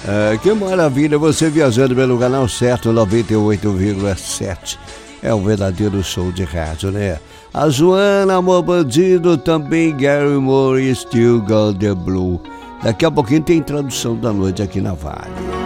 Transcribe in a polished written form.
Que maravilha, você viajando pelo canal certo, 98,7. É um verdadeiro show de rádio, né? A Joana, Amor Bandido, também Gary Moore, Still Got the Blue. Daqui a pouquinho tem tradução da noite aqui na Vale.